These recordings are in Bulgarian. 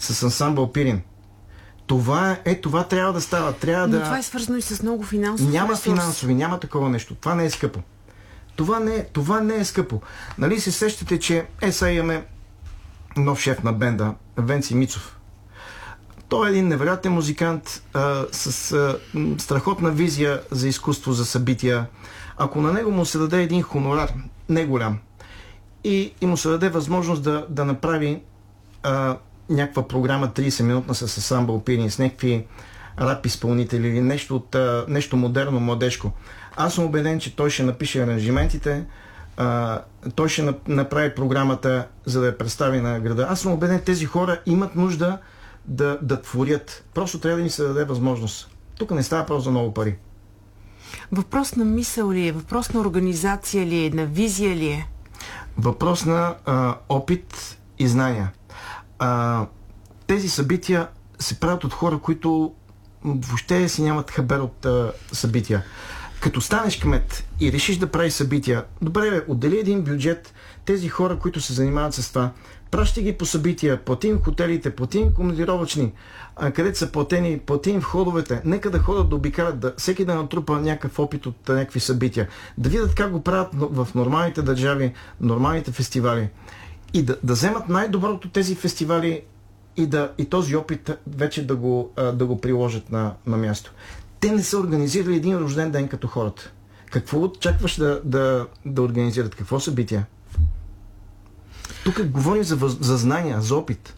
с ансамбъл Пирин. Това трябва да става. Но това е свързано и с много финансови. Няма финансови, няма такова нещо. Това не е скъпо. Това не е скъпо. Нали се сещате, че сега имаме нов шеф на бенда, Венци Мицов. Той е един невероятен музикант с страхотна визия за изкуство, за събития. Ако на него му се даде един хонорар, не голям, и му се даде възможност да направи някаква програма 30-минутна с ансамбъл Пирин, с някакви рап изпълнители или нещо модерно, младежко. Аз съм убеден, че той ще напише аранжиментите, той ще направи програмата, за да я представи на града. Аз съм убеден, тези хора имат нужда да творят. Просто трябва да им се даде възможност. Тук не става просто за много пари. Въпрос на мисъл ли е? Въпрос на организация ли е? На визия ли е? Въпрос на опит и знания. Тези събития се правят от хора, които въобще си нямат хабер от събития. Като станеш кмет и решиш да правиш събития, добре, отдели един бюджет, тези хора, които се занимават с това, пращи ги по събития, плати им хотелите, плати им командировъчни, където са платени, плати им входовете, нека да ходят да обикалят, всеки да натрупа някакъв опит от някакви събития, да видят как го правят в нормалните държави, нормалните фестивали и да вземат най-доброто тези фестивали и този опит вече да го приложат на място. Те не са организирали един рожден ден като хората. Какво очакваш да организират? Какво събития? Тук говорим за знания, за опит.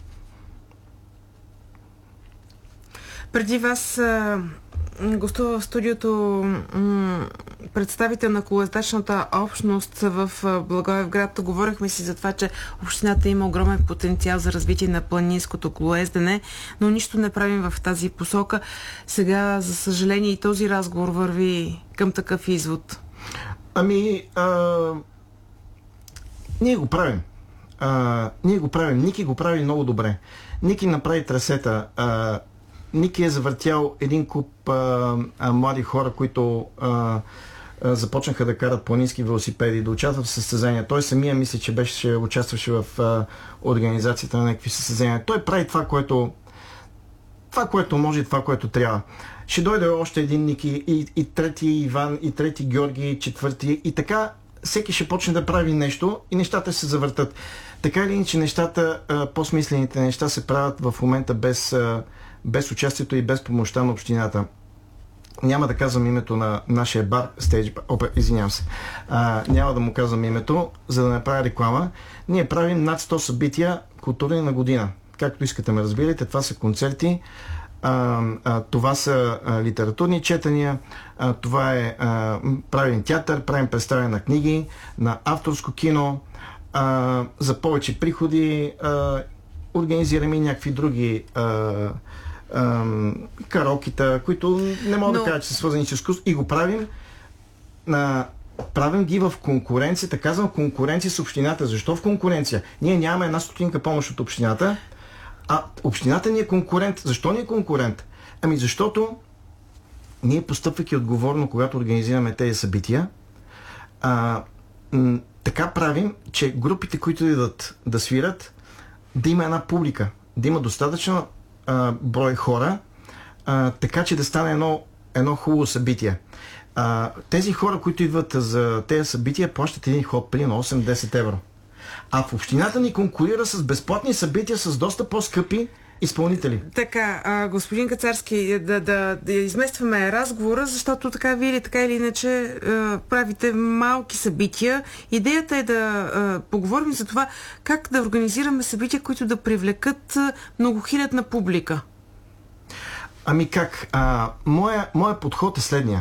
Преди вас гостува в студиото представител на колоездачната общност в Благоевград. Говорихме си за това, че общината има огромен потенциал за развитие на планинското колоездене, но нищо не правим в тази посока. Сега, за съжаление, и този разговор върви към такъв извод. Ние го правим. Ники го прави много добре. Ники направи трасета. Ники е завъртял един куп млади хора, които започнаха да карат планински велосипеди, да участват в състезания. Той самия мисли, че участваше в организацията на някакви състезания. Той прави това, което може и това, което трябва. Ще дойде още един Ники и трети Иван, и трети Георги, и четвърти. И така всеки ще почне да прави нещо и нещата се завъртат. Така или иначе нещата, по-смислените неща се правят в момента без участието и без помощта на общината. Няма да казвам името на нашия бар, извинявам се. Няма да му казвам името, за да не правя реклама. Ние правим над 100 събития културни на година. Както искате ме разбирате, това са концерти, това са литературни четения, това е правим театър, правим представяне на книги, на авторско кино, за повече приходи организираме и някакви други караокита, които не мога да кажа, че са свързани с изкуство, и го правим правим ги в конкуренцията. Казвам конкуренция с общината. Защо в конкуренция? Ние нямаме една стотинка помощ от общината, а общината ни е конкурент. Защо ни е конкурент? Защото ние, постъпвайки отговорно, когато организираме тези събития, така правим, че групите, които идват да свират, да има една публика, да има достатъчно брой хора, така че да стане едно хубаво събитие. Тези хора, които идват за тези събития, плащат един ход примерно 8-10 евро. А в общината ни конкурира с безплатни събития с доста по-скъпи изпълнители. Така, господин Кацарски, да изместваме разговора, защото така вие така или иначе правите малки събития. Идеята е да поговорим за това как да организираме събития, които да привлекат многохилядна публика. Моя подход е следния.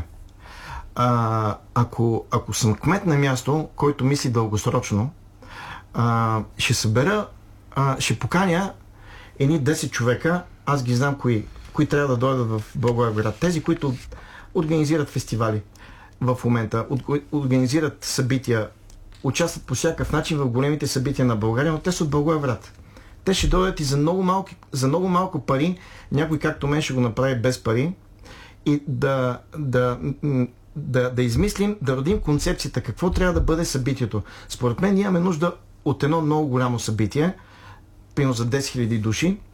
Ако съм кмет на място, който мисли дългосрочно, ще събера, ще поканя едни 10 човека, аз ги знам кои трябва да дойдат в Благоевград. Тези, които организират фестивали в момента, организират събития, участват по всякакъв начин в големите събития на България, но те са от Благоевград. Те ще дойдат и за много малко пари, някой както мен ще го направи без пари, и да измислим, да родим концепцията какво трябва да бъде събитието. Според мен ние имаме нужда от едно много голямо събитие, примерно за 10 000 души,